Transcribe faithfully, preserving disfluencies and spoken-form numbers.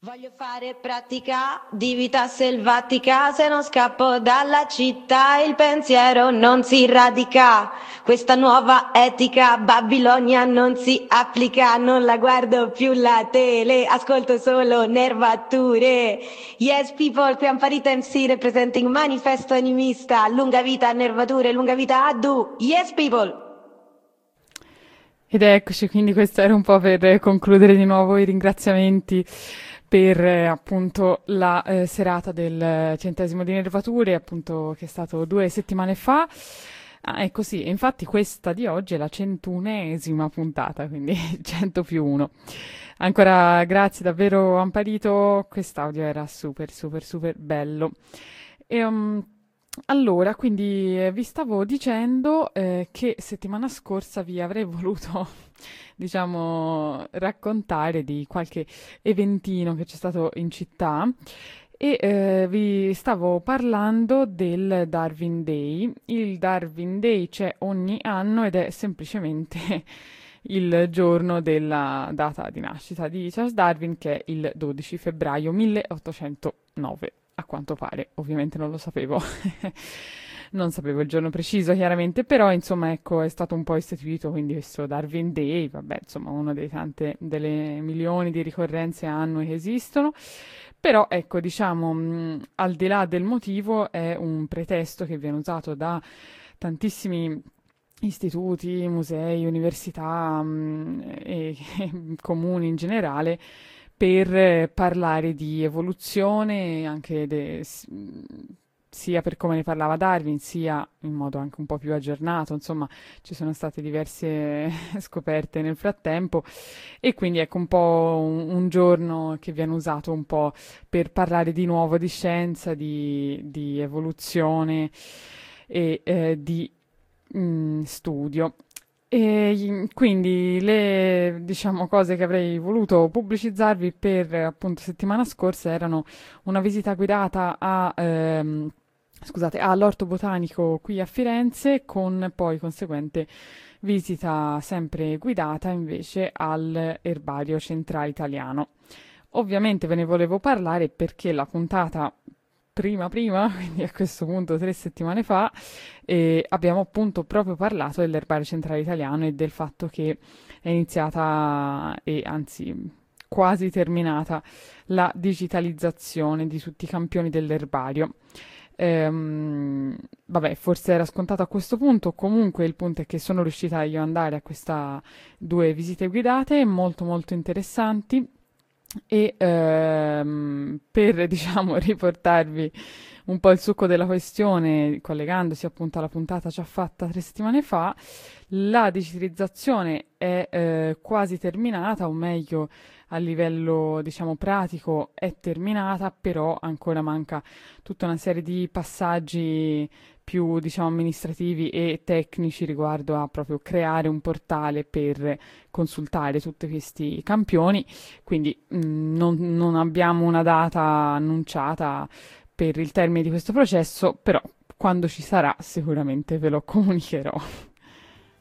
Voglio fare pratica di vita selvatica, se non scappo dalla città il pensiero non si radica. Questa nuova etica Babilonia non si applica, non la guardo più la tele, ascolto solo nervature. Yes people, qui Amparita M C representing manifesto animista, lunga vita a nervature, lunga vita a Du. Yes people! Ed eccoci, quindi questo era un po' per concludere di nuovo i ringraziamenti per eh, appunto la eh, serata del centesimo di Nervature, appunto che è stato due settimane fa. Ah, ecco sì, e infatti questa di oggi è la centunesima puntata, quindi cento più uno. Ancora grazie, davvero Amparito, quest'audio era super super super bello. E, um, allora, quindi eh, vi stavo dicendo eh, che settimana scorsa vi avrei voluto, diciamo, raccontare di qualche eventino che c'è stato in città e eh, vi stavo parlando del Darwin Day. Il Darwin Day c'è ogni anno ed è semplicemente il giorno della data di nascita di Charles Darwin, che è il dodici febbraio milleottocentonove. A quanto pare, ovviamente non lo sapevo, non sapevo il giorno preciso chiaramente, però insomma ecco è stato un po' istituito quindi questo Darwin Day, vabbè insomma una delle tante, delle milioni di ricorrenze annue che esistono, però ecco diciamo mh, al di là del motivo è un pretesto che viene usato da tantissimi istituti, musei, università mh, e, e comuni in generale per eh, parlare di evoluzione, anche de- s- sia per come ne parlava Darwin, sia in modo anche un po' più aggiornato, insomma, ci sono state diverse scoperte nel frattempo e quindi ecco un po' un, un giorno che viene usato un po' per parlare di nuovo di scienza, di, di evoluzione e eh, di mm, studio. E i- quindi le, diciamo, cose che avrei voluto pubblicizzarvi per appunto settimana scorsa erano una visita guidata a, ehm, scusate, all'Orto Botanico qui a Firenze con poi conseguente visita sempre guidata invece all'Erbario Centrale Italiano. Ovviamente ve ne volevo parlare perché la puntata prima prima, quindi a questo punto tre settimane fa, e abbiamo appunto proprio parlato dell'Erbario Centrale Italiano e del fatto che è iniziata e anzi quasi terminata la digitalizzazione di tutti i campioni dell'erbario. Ehm, vabbè, forse era scontato a questo punto, comunque il punto è che sono riuscita io ad andare a queste due visite guidate molto molto interessanti e ehm, per, diciamo, riportarvi un po' il succo della questione, collegandosi appunto alla puntata già fatta tre settimane fa, la digitalizzazione è eh, quasi terminata, o meglio, a livello, diciamo, pratico è terminata, però ancora manca tutta una serie di passaggi più, diciamo, amministrativi e tecnici riguardo a proprio creare un portale per consultare tutti questi campioni, quindi mh, non, non abbiamo una data annunciata per il termine di questo processo, però quando ci sarà sicuramente ve lo comunicherò.